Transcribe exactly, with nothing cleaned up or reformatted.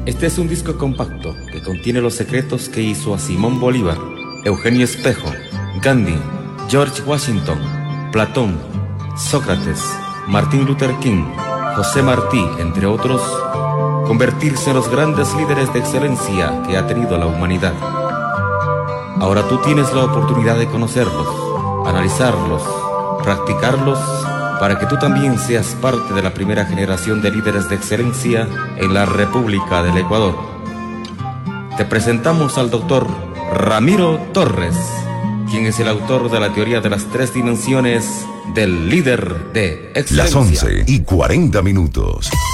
Este es un disco compacto que contiene los secretos que hizo a Simón Bolívar, Eugenio Espejo, Gandhi, George Washington, Platón, Sócrates, Martin Luther King, José Martí, entre otros, convertirse en los grandes líderes de excelencia que ha tenido la humanidad. Ahora tú tienes la oportunidad de conocerlos, analizarlos, practicarlos, para que tú también seas parte de la primera generación de líderes de excelencia en la República del Ecuador. Te presentamos al doctor Ramiro Torres, quien es el autor de la teoría de las tres dimensiones del líder de excelencia. Las once y cuarenta minutos.